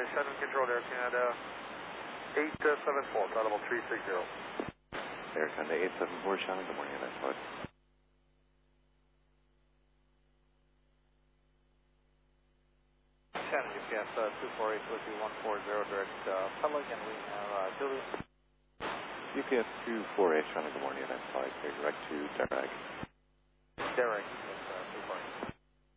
Shannon Control, Air Canada 874, flight level 360. Air Canada 874, Shannon, good morning, nice flight. Shannon, UPS 248 with you 140 direct Pelican, we have Julius. UPS 248, Shannon, good morning, nice flight. Direct to Derek. Derek.